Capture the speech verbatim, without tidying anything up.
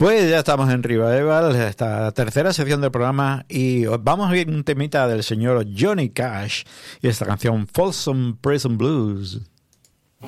Pues ya estamos en Revival, esta tercera sección del programa, y vamos a ver un temita del señor Johnny Cash y esta canción Folsom Prison Blues.